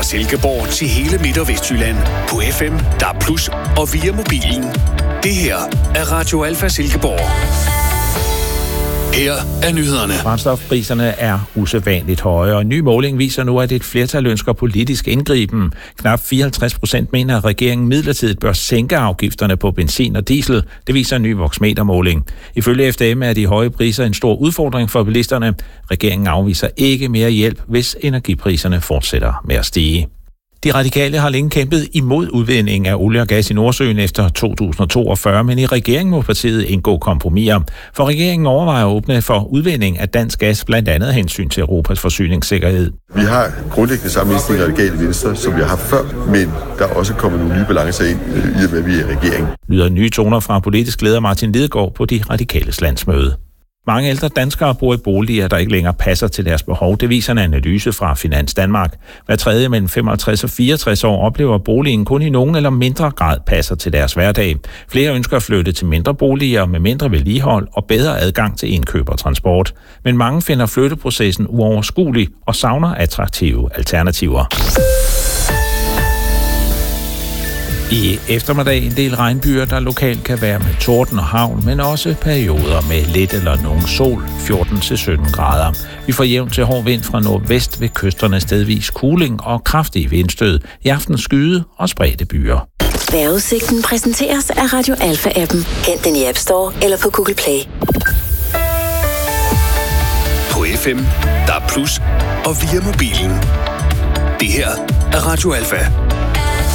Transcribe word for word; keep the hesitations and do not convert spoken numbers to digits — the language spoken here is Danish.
Silkeborg til hele Midt- og Vestjylland på F M, D A B plus, og via mobilen. Det her er Radio Alfa Silkeborg. Her er nyhederne. Brændstofpriserne er usædvanligt høje, og en ny måling viser nu, at et flertal ønsker politisk indgriben. Knap fireoghalvtreds procent mener, at regeringen midlertidigt bør sænke afgifterne på benzin og diesel. Det viser en ny voksmetermåling. Ifølge F D M er de høje priser en stor udfordring for bilisterne. Regeringen afviser ikke mere hjælp, hvis energipriserne fortsætter med at stige. De radikale har længe kæmpet imod udvinding af olie og gas i Nordsøen efter to tusind og toogfyrre, men i regeringen må partiet indgå kompromiser. For regeringen overvejer at åbne for udvinding af dansk gas, blandt andet hensyn til Europas forsyningssikkerhed. Vi har grundlæggende samme indstilling i Radikale Venstre, som vi har haft før, men der er også kommet nogle nye balancer ind, i og med, at vi er i regeringen. Lyder nye toner fra politisk leder Martin Lidegaard på de radikales landsmøde. Mange ældre danskere bor i boliger, der ikke længere passer til deres behov. Det viser en analyse fra Finans Danmark. Hver tredje mellem femoghalvtreds og fireogtres år oplever, at boligen kun i nogen eller mindre grad passer til deres hverdag. Flere ønsker at flytte til mindre boliger med mindre vedligehold og bedre adgang til indkøb og transport. Men mange finder flytteprocessen uoverskuelig og savner attraktive alternativer. I eftermiddag en del regnbyer, der lokalt kan være med torden og hagl, men også perioder med lidt eller nogen sol, fjorten til sytten grader. Vi får jævnt til hård vind fra nordvest ved kysterne, stedvis kuling og kraftig vindstød. I aften skyde og spredte byer. Vejrudsigten præsenteres af Radio Alfa-appen. Hent den i App Store eller på Google Play. På F M, D A B plus, og via mobilen. Det her er Radio Alfa.